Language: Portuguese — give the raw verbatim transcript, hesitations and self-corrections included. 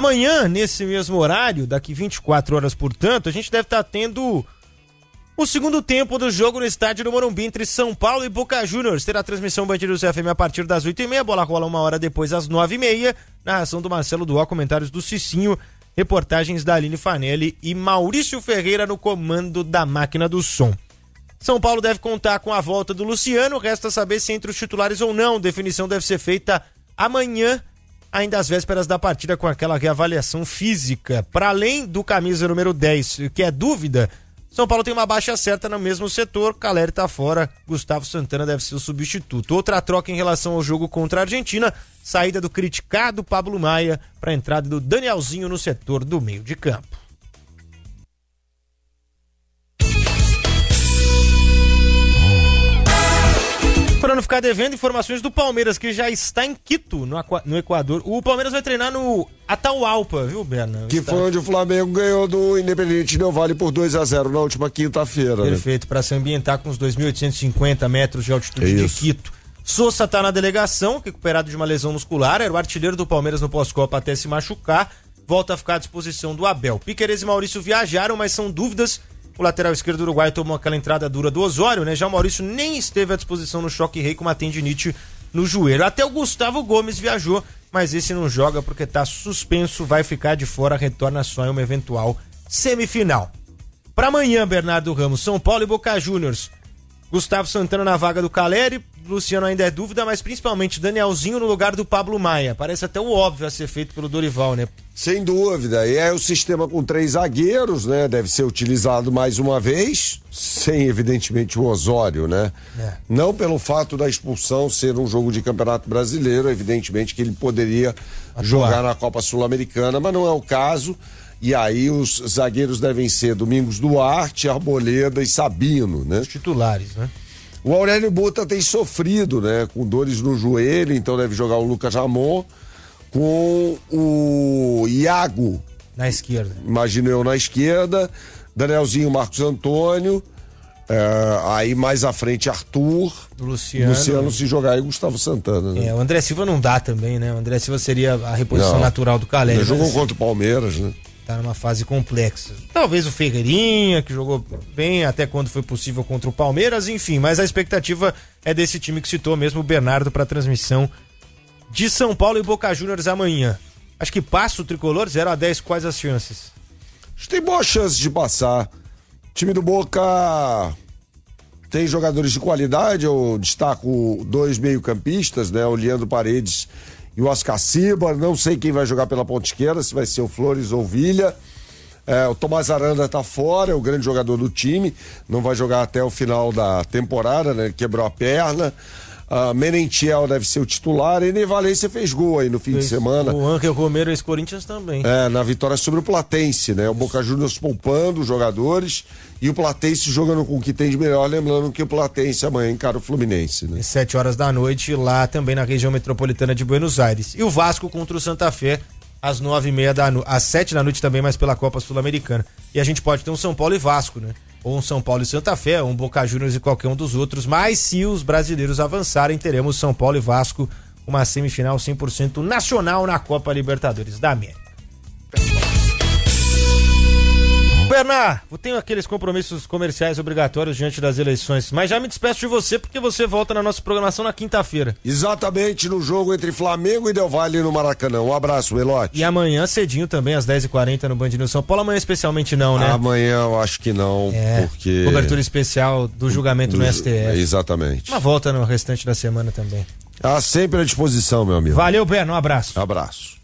Amanhã, nesse mesmo horário, daqui vinte e quatro horas, portanto, a gente deve estar tendo o segundo tempo do jogo no estádio do Morumbi entre São Paulo e Boca Juniors. Terá a transmissão Band News F M a partir das oito e meia, a bola rola uma hora depois às nove e meia, narração do Marcelo Duó, comentários do Cicinho, reportagens da Aline Fanelli e Maurício Ferreira no comando da máquina do som. São Paulo deve contar com a volta do Luciano, resta saber se entre os titulares ou não. Definição deve ser feita amanhã, ainda às vésperas da partida, com aquela reavaliação física. Para além do camisa número dez, que é dúvida, São Paulo tem uma baixa certa no mesmo setor. Caleri tá fora, Gustavo Santana deve ser o substituto. Outra troca em relação ao jogo contra a Argentina, saída do criticado Pablo Maia para a entrada do Danielzinho no setor do meio de campo. Para não ficar devendo, informações do Palmeiras, que já está em Quito, no, no Equador. O Palmeiras vai treinar no Atahualpa, viu, Berna? Que foi onde o Flamengo ganhou do Independiente Del Valle por dois a zero na última quinta-feira. Perfeito, né? Para se ambientar com os dois mil oitocentos e cinquenta metros de altitude é de Quito. Sousa está na delegação, recuperado de uma lesão muscular, era o artilheiro do Palmeiras no pós-copa até se machucar, volta a ficar à disposição do Abel. Piquerez e Maurício viajaram, mas são dúvidas. O lateral esquerdo do Uruguai tomou aquela entrada dura do Osório, né? Já o Maurício nem esteve à disposição no Choque Rei com uma tendinite no joelho. Até o Gustavo Gomes viajou, mas esse não joga porque tá suspenso, vai ficar de fora, retorna só em uma eventual semifinal. Para amanhã, Bernardo Ramos, São Paulo e Boca Juniors. Gustavo Santana na vaga do Caleri, Luciano ainda é dúvida, mas principalmente Danielzinho no lugar do Pablo Maia. Parece até o óbvio a ser feito pelo Dorival, né? Sem dúvida, e é o sistema com três zagueiros, né? Deve ser utilizado mais uma vez, sem evidentemente o Osório, né? É. Não pelo fato da expulsão ser um jogo de Campeonato Brasileiro, evidentemente que ele poderia Atuar. jogar na Copa Sul-Americana, mas não é o caso. E aí os zagueiros devem ser Domingos Duarte, Arboleda e Sabino, né? Os titulares, né? O Aurélio Buta tem sofrido, né? Com dores no joelho, então deve jogar o Lucas Ramon com o Iago. Na esquerda. Imagino eu na esquerda, Danielzinho, Marcos Antônio, é, aí mais à frente Arthur, Luciano, Luciano se jogar e Gustavo Santana, né? É, o André Silva não dá também, né? O André Silva seria a reposição não, natural do Caleri. Ele jogou contra o Palmeiras, né? Tá numa fase complexa. Talvez o Ferreirinha, que jogou bem até quando foi possível contra o Palmeiras, enfim, mas a expectativa é desse time que citou mesmo o Bernardo para transmissão de São Paulo e Boca Juniors amanhã. Acho que passa o tricolor, zero a dez, quais as chances? Acho que tem boa chance de passar. O time do Boca tem jogadores de qualidade, eu destaco dois meio-campistas, né? O Leandro Paredes e o Oscar Ciba, não sei quem vai jogar pela ponta esquerda, se vai ser o Flores ou o Villa. É, o Tomás Aranda tá fora, é o grande jogador do time, não vai jogar até o final da temporada, né? Ele quebrou a perna. Uh, Merentiel deve ser o titular, e Ener Valencia fez gol aí no fim fez, de semana. O Ángel Romero e ex-Corinthians também. É, na vitória sobre o Platense, né? O Boca Juniors poupando os jogadores e o Platense jogando com o que tem de melhor, lembrando que o Platense amanhã encara o Fluminense, né? Às sete horas da noite, lá também na região metropolitana de Buenos Aires. E o Vasco contra o Santa Fé, às nove e meia da noite, às sete da noite também, mas pela Copa Sul-Americana. E a gente pode ter um São Paulo e Vasco, né? Ou um São Paulo e Santa Fé, ou um Boca Juniors e qualquer um dos outros, mas se os brasileiros avançarem, teremos São Paulo e Vasco, uma semifinal cem por cento nacional na Copa Libertadores da América. Bernard, eu tenho aqueles compromissos comerciais obrigatórios diante das eleições, mas já me despeço de você porque você volta na nossa programação na quinta-feira. Exatamente, no jogo entre Flamengo e Del Valle no Maracanã. Um abraço, Melote. E amanhã cedinho também, às dez e quarenta no Band News São Paulo. Amanhã especialmente não, né? Amanhã eu acho que não, é, porque... cobertura especial do julgamento do, no S T F. Exatamente. Uma volta no restante da semana também. Ah, sempre à disposição, meu amigo. Valeu, Berno, um abraço. Abraço.